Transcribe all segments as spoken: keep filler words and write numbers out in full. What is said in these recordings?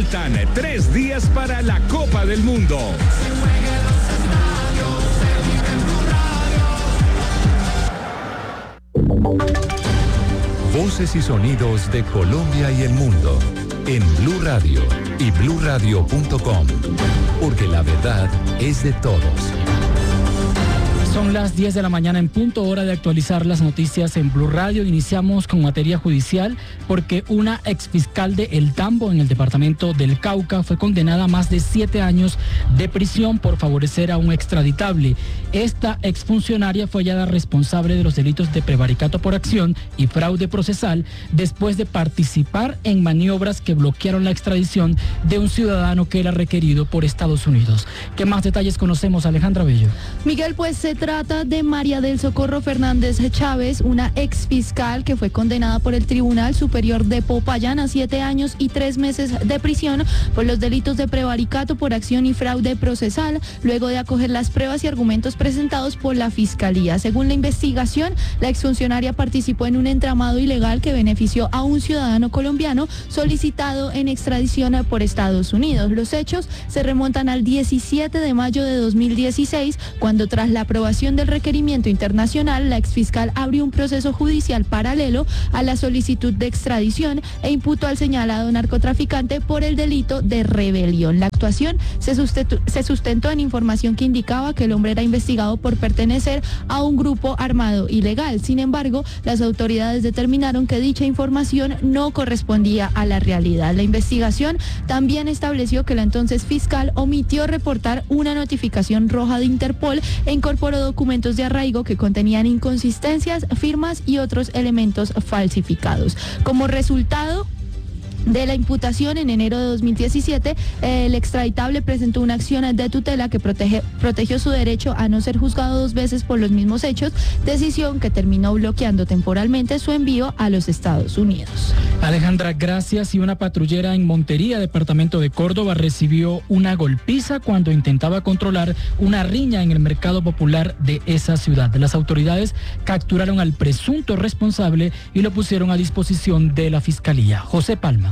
Faltan tres días para la Copa del Mundo. Voces y sonidos de Colombia y el mundo en Blue Radio y blue radio punto com, porque la verdad es de todos. Son las diez de la mañana en punto, hora de actualizar las noticias en Blue Radio. Iniciamos con materia judicial porque una exfiscal de El Tambo en el departamento del Cauca fue condenada a más de siete años de prisión por favorecer a un extraditable. Esta exfuncionaria fue hallada responsable de los delitos de prevaricato por acción y fraude procesal después de participar en maniobras que bloquearon la extradición de un ciudadano que era requerido por Estados Unidos. ¿Qué más detalles conocemos, Alejandra Bello? Miguel, pues se trata de María del Socorro Fernández Chávez, una exfiscal que fue condenada por el Tribunal Superior de Popayán a siete años y tres meses de prisión por los delitos de prevaricato por acción y fraude procesal, luego de acoger las pruebas y argumentos presentados por la Fiscalía. Según la investigación, la exfuncionaria participó en un entramado ilegal que benefició a un ciudadano colombiano solicitado en extradición por Estados Unidos. Los hechos se remontan al diecisiete de mayo de dos mil dieciséis, cuando tras la aprobación del requerimiento internacional, la exfiscal abrió un proceso judicial paralelo a la solicitud de extradición e imputó al señalado narcotraficante por el delito de rebelión. La actuación se sustentó, se sustentó en información que indicaba que el hombre era investigado por pertenecer a un grupo armado ilegal. Sin embargo, las autoridades determinaron que dicha información no correspondía a la realidad. La investigación también estableció que la entonces fiscal omitió reportar una notificación roja de Interpol e incorporó documentos de arraigo que contenían inconsistencias, firmas y otros elementos falsificados. Como resultado de la imputación, en enero de dos mil diecisiete, el extraditable presentó una acción de tutela que protege, protegió su derecho a no ser juzgado dos veces por los mismos hechos, decisión que terminó bloqueando temporalmente su envío a los Estados Unidos. Alejandra, gracias. Y una patrullera en Montería, departamento de Córdoba, recibió una golpiza cuando intentaba controlar una riña en el mercado popular de esa ciudad. Las autoridades capturaron al presunto responsable y lo pusieron a disposición de la Fiscalía. José Palma.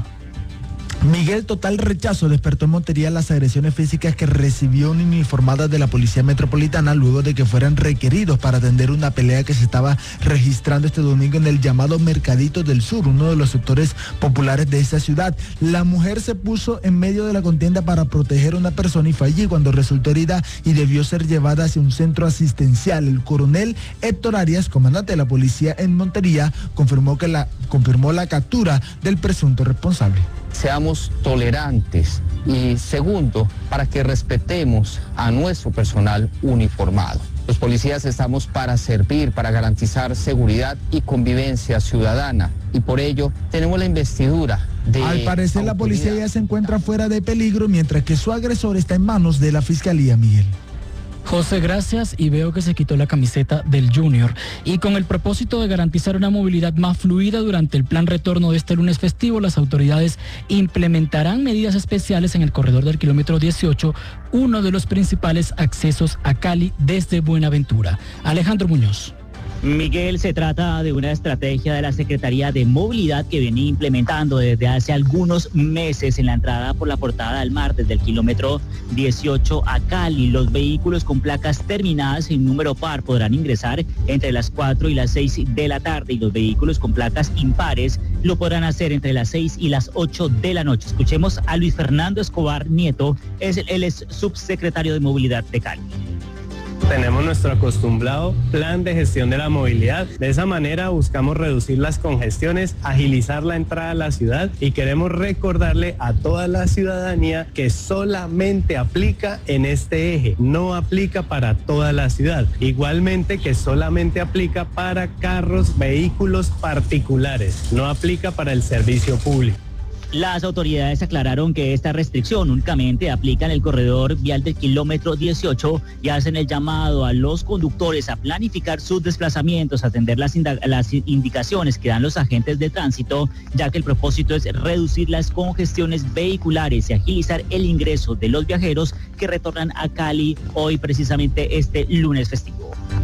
Miguel, total rechazo despertó en Montería las agresiones físicas que recibió un uniformado de la Policía Metropolitana luego de que fueran requeridos para atender una pelea que se estaba registrando este domingo en el llamado Mercadito del Sur, uno de los sectores populares de esa ciudad. La mujer se puso en medio de la contienda para proteger a una persona y fue allí cuando resultó herida y debió ser llevada hacia un centro asistencial. El coronel Héctor Arias, comandante de la policía en Montería, confirmó que la, confirmó la captura del presunto responsable. Seamos tolerantes y segundo, para que respetemos a nuestro personal uniformado. Los policías estamos para servir, para garantizar seguridad y convivencia ciudadana y por ello tenemos la investidura de... Al parecer la policía ya se encuentra fuera de peligro mientras que su agresor está en manos de la Fiscalía, Miguel. José, gracias, y veo que se quitó la camiseta del Junior. Y con el propósito de garantizar una movilidad más fluida durante el plan retorno de este lunes festivo, las autoridades implementarán medidas especiales en el corredor del kilómetro dieciocho, uno de los principales accesos a Cali desde Buenaventura. Alejandro Muñoz. Miguel, se trata de una estrategia de la Secretaría de Movilidad que viene implementando desde hace algunos meses en la entrada por la Portada del Mar desde el kilómetro dieciocho a Cali. Los vehículos con placas terminadas en número par podrán ingresar entre las cuatro y las seis de la tarde y los vehículos con placas impares lo podrán hacer entre las seis y las ocho de la noche. Escuchemos a Luis Fernando Escobar Nieto, es el, él es subsecretario de Movilidad de Cali. Tenemos nuestro acostumbrado plan de gestión de la movilidad. De esa manera buscamos reducir las congestiones, agilizar la entrada a la ciudad y queremos recordarle a toda la ciudadanía que solamente aplica en este eje, no aplica para toda la ciudad. Igualmente que solamente aplica para carros, vehículos particulares, no aplica para el servicio público. Las autoridades aclararon que esta restricción únicamente aplica en el corredor vial del kilómetro dieciocho y hacen el llamado a los conductores a planificar sus desplazamientos, atender las, las indicaciones que dan los agentes de tránsito, ya que el propósito es reducir las congestiones vehiculares y agilizar el ingreso de los viajeros que retornan a Cali hoy precisamente este lunes festivo.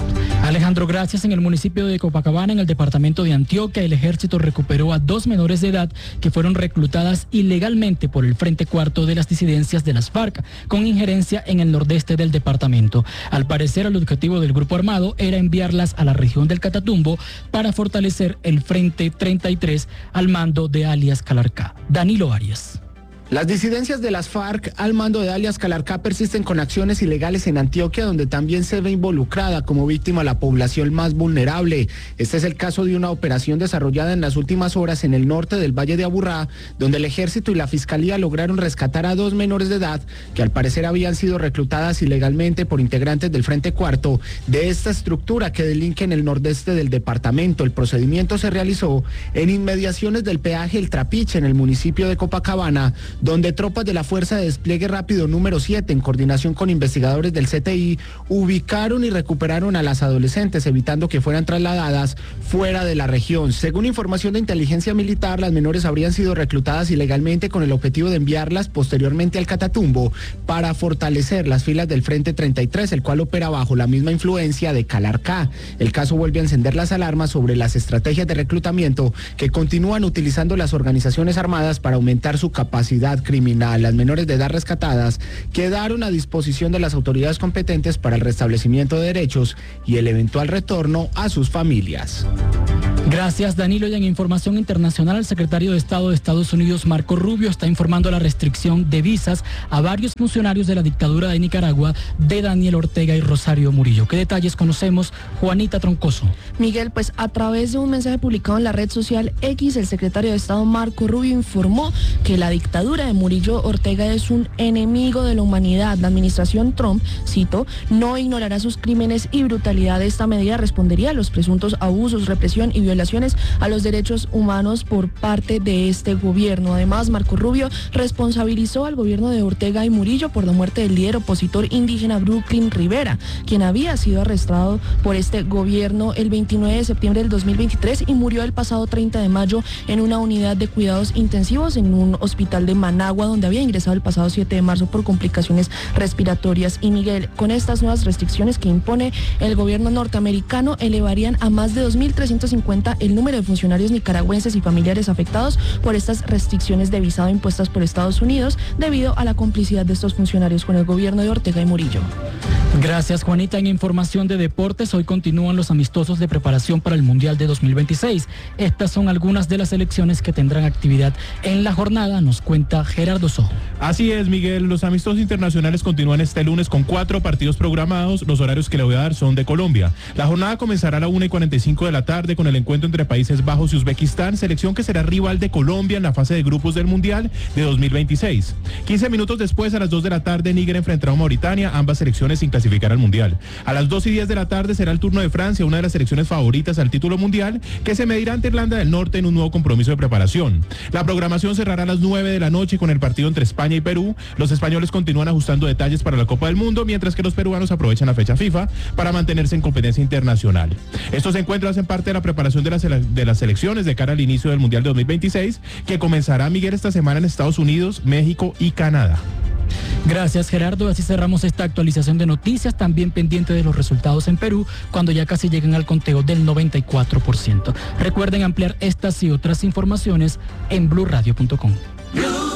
Alejandro, gracias. En el municipio de Copacabana, en el departamento de Antioquia, el ejército recuperó a dos menores de edad que fueron reclutadas ilegalmente por el Frente Cuarto de las disidencias de las FARC, con injerencia en el nordeste del departamento. Al parecer, el objetivo del grupo armado era enviarlas a la región del Catatumbo para fortalecer el Frente treinta y tres al mando de alias Calarcá. Danilo Arias. Las disidencias de las FARC al mando de alias Calarcá persisten con acciones ilegales en Antioquia, donde también se ve involucrada como víctima la población más vulnerable. Este es el caso de una operación desarrollada en las últimas horas en el norte del Valle de Aburrá, donde el ejército y la fiscalía lograron rescatar a dos menores de edad que al parecer habían sido reclutadas ilegalmente por integrantes del Frente Cuarto de esta estructura que delinque en el nordeste del departamento. El procedimiento se realizó en inmediaciones del peaje El Trapiche, en el municipio de Copacabana, donde tropas de la Fuerza de Despliegue Rápido número siete, en coordinación con investigadores del C T I, ubicaron y recuperaron a las adolescentes, evitando que fueran trasladadas fuera de la región. Según información de inteligencia militar, las menores habrían sido reclutadas ilegalmente con el objetivo de enviarlas posteriormente al Catatumbo para fortalecer las filas del Frente treinta y tres, el cual opera bajo la misma influencia de Calarcá. El caso vuelve a encender las alarmas sobre las estrategias de reclutamiento que continúan utilizando las organizaciones armadas para aumentar su capacidad criminal. Las menores de edad rescatadas quedaron a disposición de las autoridades competentes para el restablecimiento de derechos y el eventual retorno a sus familias. Gracias, Danilo. Y en información internacional, el secretario de Estado de Estados Unidos, Marco Rubio, está informando la restricción de visas a varios funcionarios de la dictadura de Nicaragua, de Daniel Ortega y Rosario Murillo. ¿Qué detalles conocemos? Juanita Troncoso. Miguel, pues a través de un mensaje publicado en la red social X, el secretario de Estado Marco Rubio informó que la dictadura de Murillo Ortega es un enemigo de la humanidad. La administración Trump, cito, no ignorará sus crímenes y brutalidad. Esta medida respondería a los presuntos abusos, represión y violaciones a los derechos humanos por parte de este gobierno. Además, Marco Rubio responsabilizó al gobierno de Ortega y Murillo por la muerte del líder opositor indígena Brooklyn Rivera, quien había sido arrestado por este gobierno el veintinueve de septiembre del dos mil veintitrés y murió el pasado treinta de mayo en una unidad de cuidados intensivos en un hospital de Managua, donde había ingresado el pasado siete de marzo por complicaciones respiratorias. Y Miguel, con estas nuevas restricciones que impone el gobierno norteamericano, elevarían a más de dos mil trescientos cincuenta el número de funcionarios nicaragüenses y familiares afectados por estas restricciones de visado impuestas por Estados Unidos debido a la complicidad de estos funcionarios con el gobierno de Ortega y Murillo. Gracias, Juanita. En información de deportes, hoy continúan los amistosos de preparación para el Mundial de dos mil veintiséis. Estas son algunas de las selecciones que tendrán actividad en la jornada, nos cuenta Gerardo Sojo. Así es, Miguel. Los amistosos internacionales continúan este lunes con cuatro partidos programados. Los horarios que le voy a dar son de Colombia. La jornada comenzará a la una y cuarenta y cinco de la tarde con el encuentro entre Países Bajos y Uzbekistán, selección que será rival de Colombia en la fase de grupos del Mundial de dos mil veintiséis. quince minutos después, a las dos de la tarde, Níger enfrentará a Mauritania, ambas selecciones sin clasificar al Mundial. A las dos y diez de la tarde será el turno de Francia, una de las selecciones favoritas al título mundial, que se medirá ante Irlanda del Norte en un nuevo compromiso de preparación. La programación cerrará a las nueve de la noche con el partido entre España y Perú. Los españoles continúan ajustando detalles para la Copa del Mundo, mientras que los peruanos aprovechan la fecha FIFA para mantenerse en competencia internacional. Estos encuentros hacen parte de la preparación de las, de las selecciones de cara al inicio del Mundial de dos mil veintiséis, que comenzará, Miguel, esta semana en Estados Unidos, México y Canadá. Gracias, Gerardo. Así cerramos esta actualización de noticias, también pendiente de los resultados en Perú, cuando ya casi lleguen al conteo del noventa y cuatro por ciento. Recuerden ampliar estas y otras informaciones en blue radio punto com.